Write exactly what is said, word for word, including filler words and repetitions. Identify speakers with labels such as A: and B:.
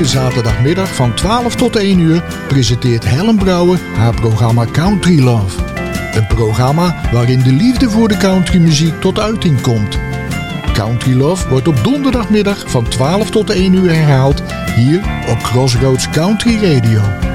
A: Iedere zaterdagmiddag van twaalf tot één uur presenteert Helen Brouwer haar programma Country Love. Een programma waarin de liefde voor de countrymuziek tot uiting komt. Country Love wordt op donderdagmiddag van twaalf tot één uur herhaald hier op Crossroads Country Radio.